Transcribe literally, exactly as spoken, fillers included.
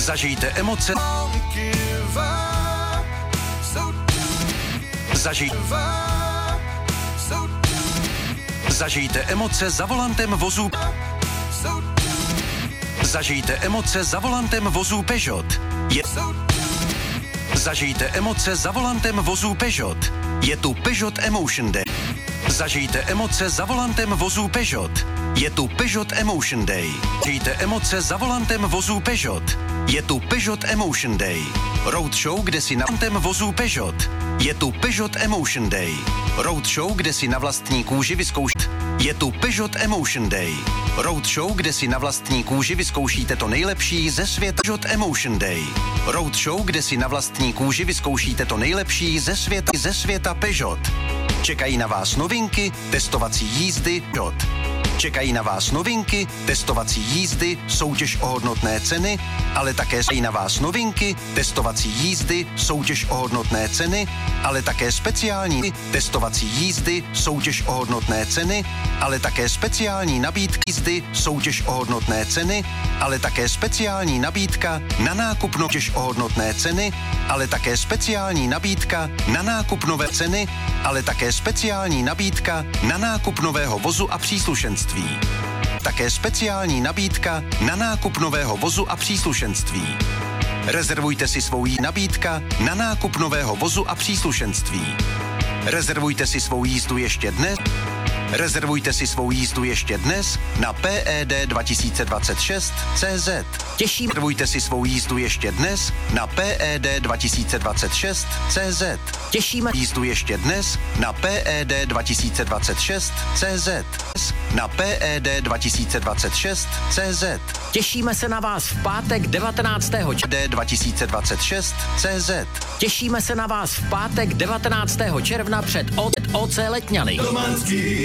Zažijte emoce. Zažij... Zažijte emoce za volantem vozu. Zažijte emoce za volantem vozu Peugeot. Je... Zažijte emoce za volantem vozu Peugeot. Je tu Peugeot Emotion Day. Zažijte emoce za volantem vozu Peugeot. Je tu Peugeot Emotion Day. Zažijte emoce za volantem vozu Peugeot. Je tu Peugeot Emotion Day. Roadshow, kde si na volantem vozu Peugeot. Je tu Peugeot Emotion Day. Roadshow, kde si na vlastní kůži vyzkoušíte. Je tu Peugeot Emotion Day. Roadshow, kde si na vlastní kůži vyzkoušíte to nejlepší ze světa. Peugeot Emotion Day. Roadshow, kde si na vlastní kůži vyzkoušíte to nejlepší ze světa ze světa Peugeot. Čekají na vás novinky, testovací jízdy Peugeot. Čekají na vás novinky, testovací jízdy, soutěž o hodnotné ceny, ale také čekají na vás novinky, testovací jízdy, soutěž o hodnotné ceny, ale také speciální testovací jízdy, soutěž o hodnotné ceny, ale také speciální nabídky jízdy, soutěž o hodnotné ceny, ale také speciální nabídka na nákup soutěž o hodnotné ceny, ale také speciální nabídka na nákup nové ceny, ale také speciální nabídka na nákup nového vozu a příslušenství. Také speciální nabídka na nákup nového vozu a příslušenství. Rezervujte si svou nabídka na nákup nového vozu a příslušenství. Rezervujte si svou jízdu ještě dnes. Rezervujte si svou jízdu ještě dnes na P E D dva tisíce dvacet šest tečka cé zet. Těším. Rezervujte si svou jízdu ještě dnes na P E D dva tisíce dvacet šest tečka cé zet. Těšíme jízdu ještě dnes na P E D dva tisíce dvacet šest tečka cé zet. Na P E D dva tisíce dvacet šest tečka cé zet. Těšíme se na vás v pátek devatenáctého června dva tisíce dvacet šest tečka cé zet. Těšíme se na vás v pátek devatenáctého června před O C Letňany. Romanský